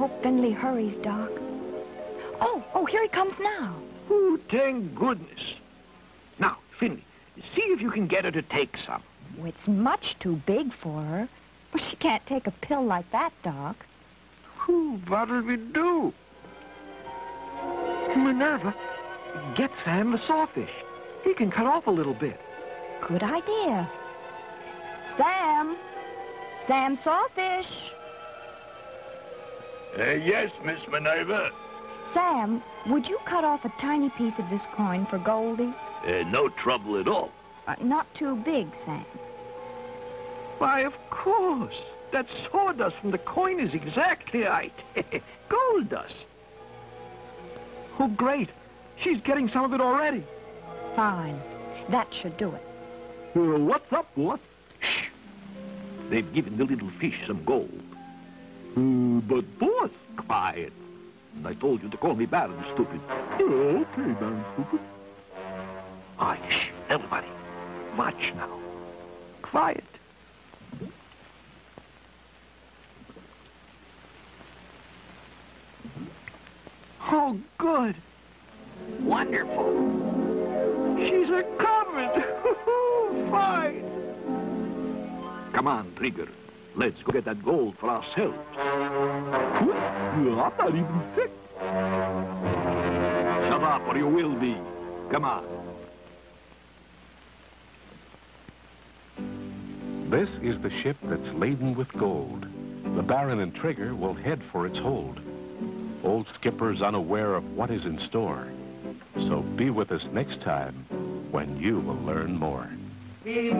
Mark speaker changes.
Speaker 1: hope Finley hurries, Doc. Oh, here he comes now.
Speaker 2: Oh, thank goodness. Now, Finley, see if you can get her to take some.
Speaker 1: Oh, it's much too big for her. Well, she can't take a pill like that, Doc.
Speaker 2: What'll we do? Minerva, get Sam the sawfish. He can cut off a little bit.
Speaker 1: Good idea. Sam! Sam Sawfish!
Speaker 3: Yes, Miss Minerva.
Speaker 1: Sam, would you cut off a tiny piece of this coin for Goldie?
Speaker 3: No trouble at all.
Speaker 1: Not too big, Sam.
Speaker 2: Why, of course. That sawdust from the coin is exactly right. Gold dust. Oh, great. She's getting some of it already.
Speaker 1: Fine. That should do it.
Speaker 2: What's up, boss?
Speaker 3: Shh. They've given the little fish some gold.
Speaker 2: But, boss...
Speaker 3: Quiet. I told you to call me Baron, stupid.
Speaker 2: Okay, Baron Stupid.
Speaker 3: All right, shh. Everybody. Watch now.
Speaker 2: Quiet. Oh, good.
Speaker 3: Wonderful.
Speaker 2: She's a comet. Fine.
Speaker 3: Come on, Trigger. Let's go get that gold for ourselves.
Speaker 2: I'm not even sick.
Speaker 3: Shut up, or you will be. Come on.
Speaker 4: This is the ship that's laden with gold. The Baron and Trigger will head for its hold. Old Skipper's unaware of what is in store. So be with us next time when you will learn more.